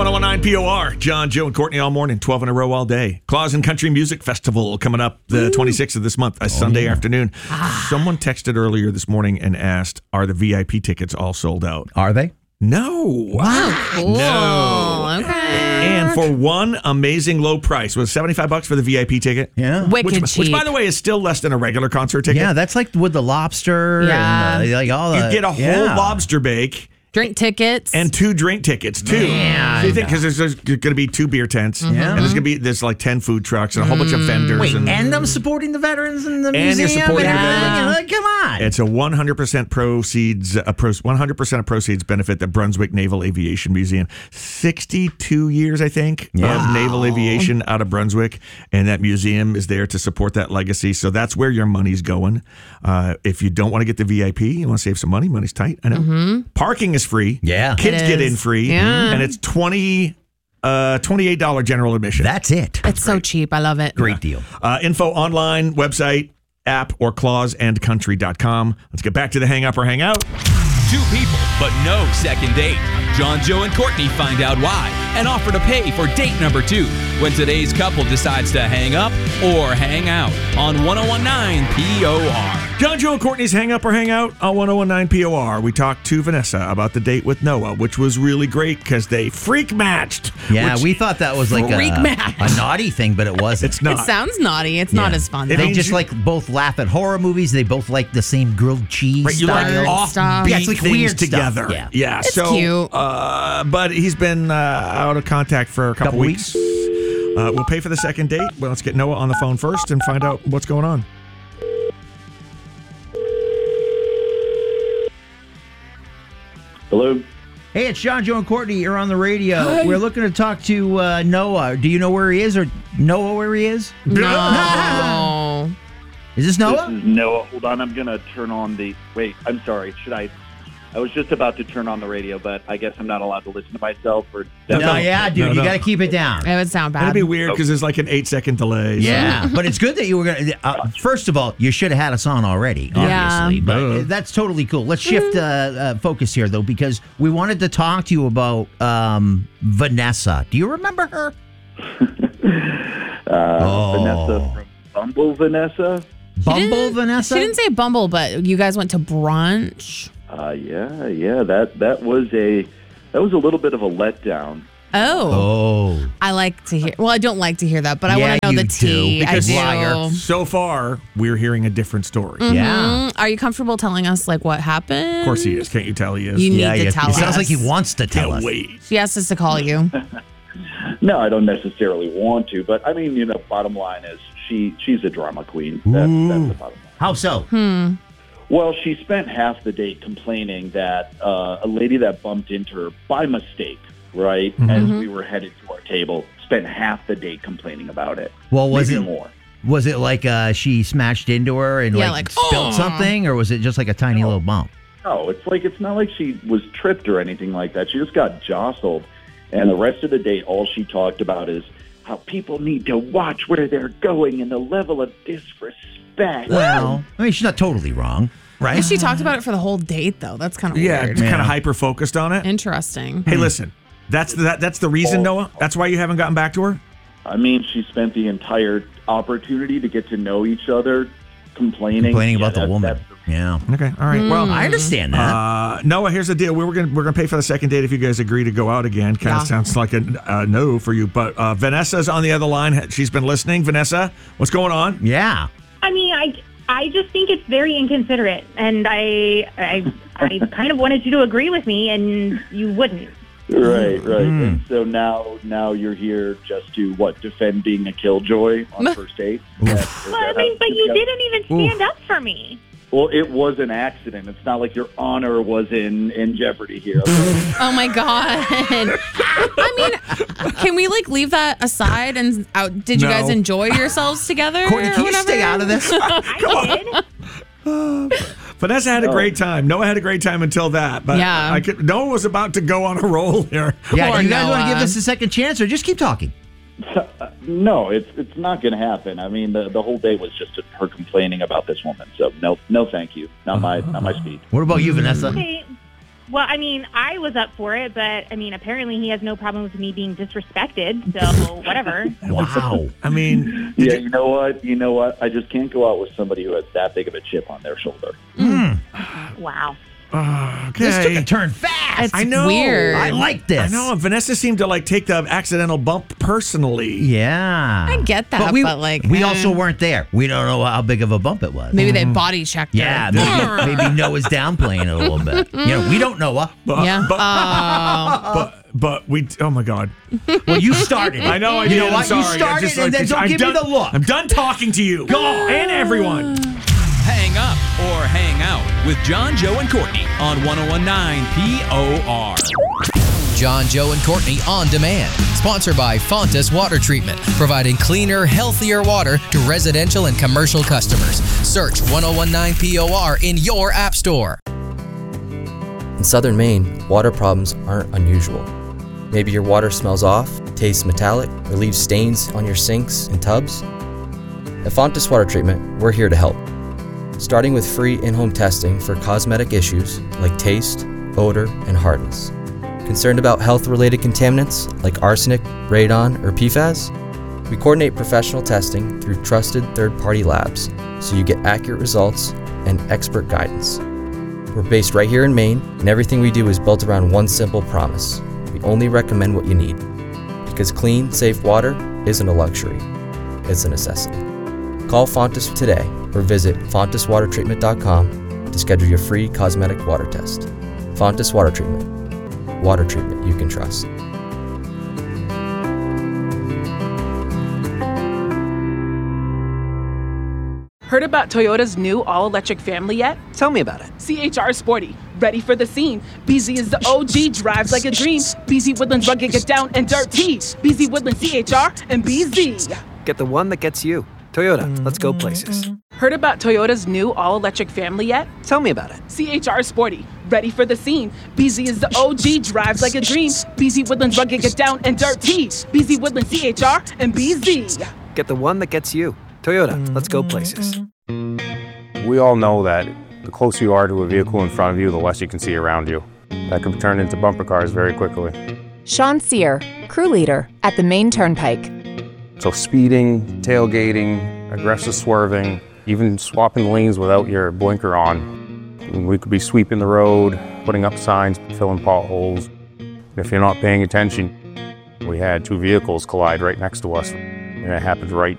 1019 POR. John, Joe, and Courtney all morning, 12 in a row all day. Claus and Country Music Festival coming up the 26th of this month, Sunday afternoon. Someone texted earlier this morning and asked, are the VIP tickets all sold out? Are they? No. Wow, cool. No. Okay. And for one amazing low price, was $75 for the VIP ticket? Yeah. Wicked cheap. Which, by the way, is still less than a regular concert ticket. Yeah, that's like with the lobster. Yeah. And, like all the, You get a whole lobster bake. Drink tickets. And 2 drink tickets, too. Man. So you think, because there's going to be 2 beer tents, and there's like 10 food trucks and a whole bunch of vendors. Wait, and them supporting the veterans in the And you're museum? supporting the everything? veterans. Like, come on. It's a 100% proceeds, 100% of proceeds benefit the Brunswick Naval Aviation Museum. 62 years, I think, of naval aviation out of Brunswick, and that museum is there to support that legacy. So that's where your money's going. If you don't want to get the VIP, you want to save some money. Money's tight. I know. Parking is free. Yeah. Kids It get is. in free. Yeah. And it's $28 general admission. That's it. It's so cheap. I love it. Great deal. Info online, website, app, or clausandcountry.com. Let's get back to the Hang Up or Hang Out. 2 people, but no second date. John, Joe, and Courtney find out why and offer to pay for date number 2 when today's couple decides to hang up or hang out on 1019 POR. John, Joe, and Courtney's Hang Up or Hang Out on 1019 POR. We talked to Vanessa about the date with Noah, which was really great because they freak matched. Yeah, which we thought that was like Freak match. a naughty thing, but it wasn't. it's not. It sounds naughty. It's not as fun. It though. They means just like both laugh at horror movies. They both like the same grilled cheese Right, you like style. offbeat Yeah, it's like things weird together. stuff. Yeah, It's so cute. but he's been out of contact for a couple weeks. We'll pay for the second date. Well, let's get Noah on the phone first and find out what's going on. Hello? Hey, it's John, Joe, and Courtney. You're on the radio. We're looking to talk to Noah. Do you know where he is, or Noah where he is? No. Is this Noah? This is Noah. Hold on, I'm going to turn on the... Wait, I'm sorry. Should I... I was just about to turn on the radio, but I guess I'm not allowed to listen to myself. Or No, yeah, dude. No, You no. got to keep it down. It would sound bad. It'd be weird because there's like an 8-second delay. so- Yeah, but it's good that you were going to... first of all, you should have had us on already, obviously. Yeah. But that's totally cool. Let's shift focus here, though, because we wanted to talk to you about Vanessa. Do you remember her? Vanessa from Bumble Vanessa? Bumble Vanessa? She didn't say Bumble, but you guys went to brunch. Yeah. That was a little bit of a letdown. Oh. I like to hear. Well, I don't like to hear that, but I Yeah, want to know you the tea. do, because I do. liar. So far, we're hearing a different story. Yeah. Are you comfortable telling us like what happened? Of course he is. Can't you tell he is? You need Yeah, to tell it us. sounds like he wants to tell Can't us. wait. She asked us to call you. No, I don't necessarily want to, but I mean, bottom line is she's a drama queen. That's the bottom line. How so? Well, she spent half the date complaining that a lady that bumped into her by mistake, right, as we were headed to our table, spent half the date complaining about it. Well, was Maybe it more? Was it like she smashed into her and Yeah, like like, spilled something, or was it just like a tiny little bump? No, it's not like she was tripped or anything like that. She just got jostled, and the rest of the date, all she talked about is how people need to watch where they're going and the level of disrespect. Well, I mean, she's not totally wrong, right? She talked about it for the whole date, though. That's kind of Yeah, weird. it's kind of hyper focused on it. Interesting. Hey, listen, that's the reason, Noah. That's why you haven't gotten back to her. I mean, she spent the entire opportunity to get to know each other, complaining about the woman. Yeah. Okay, all right. Well, I understand that. Noah, here's the deal. We're gonna pay for the second date if you guys agree to go out again. Kind of Yeah. sounds like a no for you, but Vanessa's on the other line. She's been listening. Vanessa, what's going on? Yeah. I mean, I just think it's very inconsiderate, and I kind of wanted you to agree with me, and you wouldn't. Right. And so now you're here just to defend being a killjoy on first date. Well, I mean, but you didn't even stand up for me. Well, it was an accident. It's not like your honor was in jeopardy here. Okay? Oh my god. I mean, can we leave that aside and out? Did you No. guys enjoy yourselves together? Courtney, or can you whatever? stay out of this? I did. Vanessa had a great time. Noah had a great time until that. But Yeah. Noah was about to go on a roll here. Yeah, Poor do you guys want to Noah. give this a second chance, or just keep talking? No, it's not going to happen. I mean, the whole day was just her complaining about this woman. So no, thank you. Not my speed. What about you, Vanessa? Okay. Well, I mean, I was up for it, but, I mean, apparently he has no problem with me being disrespected, so whatever. Wow. I mean, Yeah, you know what? I just can't go out with somebody who has that big of a chip on their shoulder. Wow. This took okay. a turn fast. It's I know. weird. I like this. I know. Vanessa seemed to take the accidental bump personally. Yeah. I get that, but, like, we also weren't there. We don't know how big of a bump it was. maybe they body checked her. Yeah, maybe Noah's downplaying it a little bit. We don't know. Yeah. But we. Oh my God. Well, you started. I know. I You did. know I'm what? sorry. You started, and then don't give me the look. I'm done talking to you. Go and everyone. Hang up or hang out with John, Joe, and Courtney on 101.9 POR. John, Joe, and Courtney on demand. Sponsored by Fontas Water Treatment, providing cleaner, healthier water to residential and commercial customers. Search 101.9 POR in your app store. In southern Maine, water problems aren't unusual. Maybe your water smells off, tastes metallic, or leaves stains on your sinks and tubs. At Fontas Water Treatment, we're here to help. Starting with free in-home testing for cosmetic issues like taste, odor, and hardness. Concerned about health-related contaminants like arsenic, radon, or PFAS? We coordinate professional testing through trusted third-party labs so you get accurate results and expert guidance. We're based right here in Maine, and everything we do is built around one simple promise. We only recommend what you need. Because clean, safe water isn't a luxury, it's a necessity. Call Fontas today or visit fontaswatertreatment.com to schedule your free cosmetic water test. Fontas Water Treatment. Water treatment you can trust. Heard about Toyota's new all-electric family yet? Tell me about it. CHR Sporty, ready for the scene. BZ is the OG, drives like a dream. BZ Woodlands rugged, get down and dirty. BZ Woodlands CHR and BZ. Get the one that gets you. Toyota, let's go places. Heard about Toyota's new all-electric family yet? Tell me about it. CHR Sporty, ready for the scene. BZ is the OG, drives like a dream. BZ Woodlands rugged, get down and dirty. BZ Woodlands CHR and BZ. Get the one that gets you. Toyota, let's go places. We all know that the closer you are to a vehicle in front of you, the less you can see around you. That can turn into bumper cars very quickly. Sean Sear, crew leader at the Maine Turnpike. So speeding, tailgating, aggressive swerving, even swapping lanes without your blinker on. We could be sweeping the road, putting up signs, filling potholes. If you're not paying attention, we had two vehicles collide right next to us, and it happened right